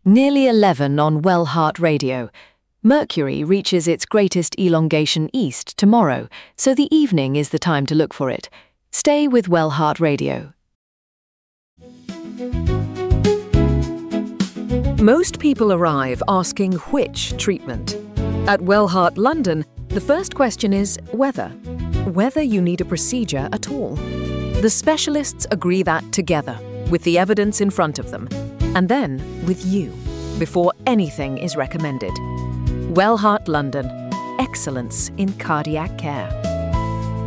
Nearly 11 on Wellheart Radio. Mercury reaches its greatest elongation east tomorrow, so the evening is the time to look for it. Stay with Wellheart Radio. Most people arrive asking which treatment. At Wellheart London, the first question is whether you need a procedure at all. The specialists agree that together, with the evidence in front of them, and then with you, before anything is recommended. Wellheart London, excellence in cardiac care.